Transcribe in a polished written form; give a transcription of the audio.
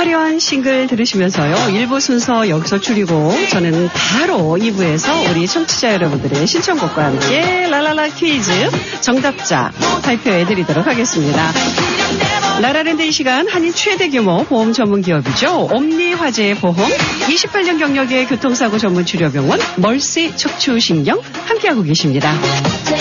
화려한 싱글 들으시면서요. 1부 순서 여기서 줄이고 저는 바로 2부에서 우리 청취자 여러분들의 신청곡과 함께 라라라 퀴즈 정답자 발표해드리도록 하겠습니다. 라라랜드 이 시간 한인 최대 규모 보험 전문 기업이죠. 옴니화재 보험 28년 경력의 교통사고 전문 치료병원 멀시 척추신경 함께하고 계십니다.